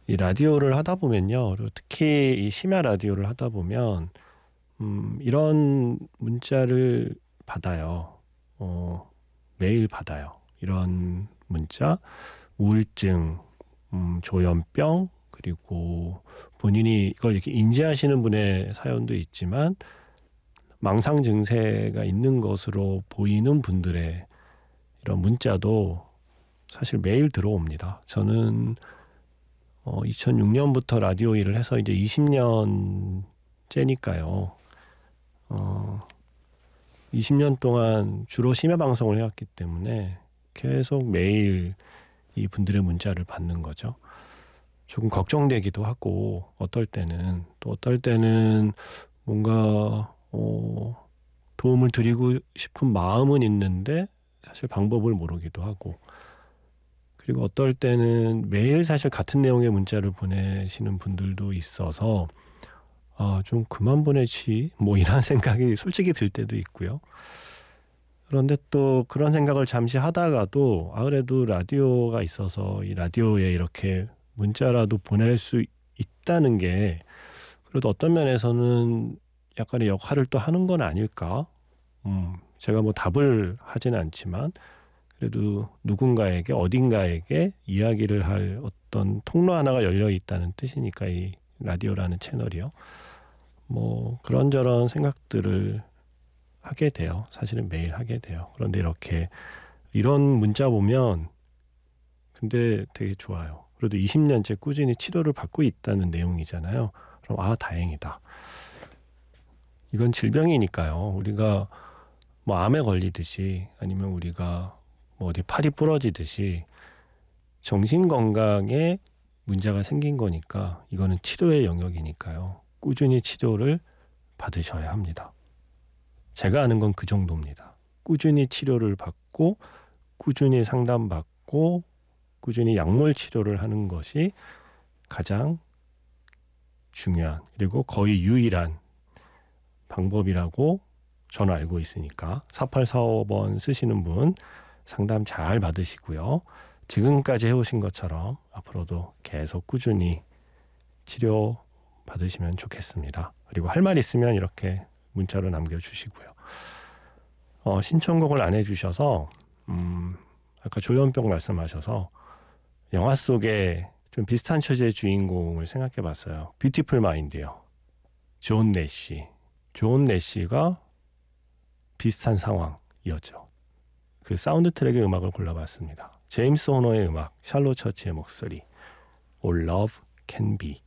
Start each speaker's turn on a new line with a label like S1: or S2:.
S1: 이 라디오를 하다 보면요. 그리고 특히 이 심야 라디오를 하다 보면 이런 문자를 받아요. 매일 받아요. 이런 문자, 우울증, 조현병, 그리고 본인이 이걸 이렇게 인지하시는 분의 사연도 있지만 망상 증세가 있는 것으로 보이는 분들의 이런 문자도 사실 매일 들어옵니다. 저는 2006년부터 라디오 일을 해서 이제 20년째니까요. 20년 동안 주로 심야 방송을 해왔기 때문에 계속 매일 이 분들의 문자를 받는 거죠. 조금 걱정되기도 하고 어떨 때는 뭔가 도움을 드리고 싶은 마음은 있는데 사실 방법을 모르기도 하고, 그리고 어떨 때는 매일 사실 같은 내용의 문자를 보내시는 분들도 있어서 좀 그만 보내지 뭐 이런 생각이 솔직히 들 때도 있고요. 그런데 또 그런 생각을 잠시 하다가도 그래도 라디오가 있어서 이 라디오에 이렇게 문자라도 보낼 수 있다는 게 그래도 어떤 면에서는 약간의 역할을 또 하는 건 아닐까. 제가 뭐 답을 하진 않지만 그래도 누군가에게 어딘가에게 이야기를 할 어떤 통로 하나가 열려 있다는 뜻이니까 이 라디오라는 채널이요. 뭐 그런저런 생각들을 하게 돼요. 사실은 매일 하게 돼요. 그런데 이렇게 이런 문자 보면 근데 되게 좋아요. 그래도 20년째 꾸준히 치료를 받고 있다는 내용이잖아요. 그럼 다행이다. 이건 질병이니까요. 우리가 뭐 암에 걸리듯이 아니면 우리가 뭐 어디 팔이 부러지듯이 정신 건강에 문제가 생긴 거니까 이거는 치료의 영역이니까요. 꾸준히 치료를 받으셔야 합니다. 제가 아는 건 그 정도입니다. 꾸준히 치료를 받고 꾸준히 상담받고 꾸준히 약물 치료를 하는 것이 가장 중요한 그리고 거의 유일한 방법이라고 저는 알고 있으니까 4845번 쓰시는 분 상담 잘 받으시고요. 지금까지 해오신 것처럼 앞으로도 계속 꾸준히 치료 받으시면 좋겠습니다. 그리고 할 말 있으면 이렇게 문자로 남겨주시고요. 신청곡을 안 해주셔서 아까 조현병 말씀하셔서 영화 속에 좀 비슷한 처지의 주인공을 생각해 봤어요. 뷰티풀 마인드요. 존 내시가 비슷한 상황이었죠. 그 사운드 트랙의 음악을 골라봤습니다. 제임스 호너의 음악, 샬롯 처치의 목소리, All Love Can Be.